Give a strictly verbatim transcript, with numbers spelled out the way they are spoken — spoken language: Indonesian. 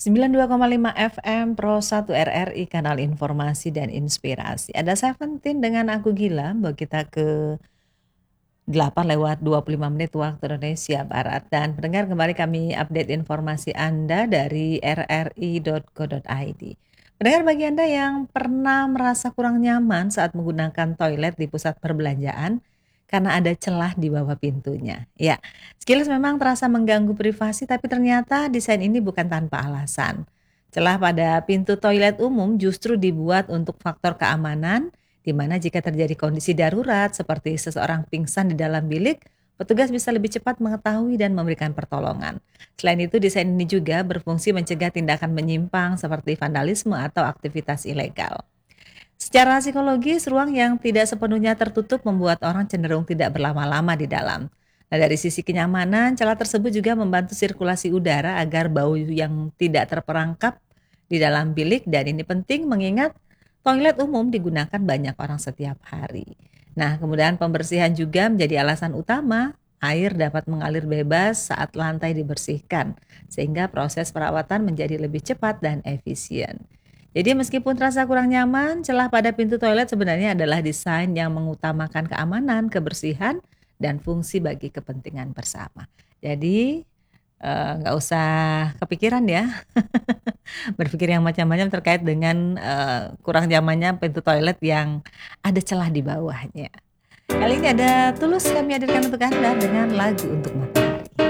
sembilan puluh dua koma lima F M Pro satu R R I, kanal informasi dan inspirasi. Ada Seventeen dengan Aku Gila, bahwa kita ke delapan lewat dua puluh lima menit waktu Indonesia Barat. Dan pendengar, kembali kami update informasi Anda dari r r i dot co dot i d. Pendengar, bagi Anda yang pernah merasa kurang nyaman saat menggunakan toilet di pusat perbelanjaan karena ada celah di bawah pintunya. Ya, sekilas memang terasa mengganggu privasi, tapi ternyata desain ini bukan tanpa alasan. Celah pada pintu toilet umum justru dibuat untuk faktor keamanan, di mana jika terjadi kondisi darurat seperti seseorang pingsan di dalam bilik, petugas bisa lebih cepat mengetahui dan memberikan pertolongan. Selain itu, desain ini juga berfungsi mencegah tindakan menyimpang seperti vandalisme atau aktivitas ilegal. Secara psikologis, ruang yang tidak sepenuhnya tertutup membuat orang cenderung tidak berlama-lama di dalam. Nah, dari sisi kenyamanan, celah tersebut juga membantu sirkulasi udara agar bau yang tidak terperangkap di dalam bilik, dan ini penting mengingat toilet umum digunakan banyak orang setiap hari. Nah, kemudian pembersihan juga menjadi alasan utama. Air dapat mengalir bebas saat lantai dibersihkan, sehingga proses perawatan menjadi lebih cepat dan efisien. Jadi meskipun terasa kurang nyaman, celah pada pintu toilet sebenarnya adalah desain yang mengutamakan keamanan, kebersihan, dan fungsi bagi kepentingan bersama. Jadi eh, nggak usah kepikiran ya, berpikir yang macam-macam terkait dengan eh, kurang nyamannya pintu toilet yang ada celah di bawahnya. Kali ini ada Tulus kami hadirkan untuk Anda dengan lagu untuk mata.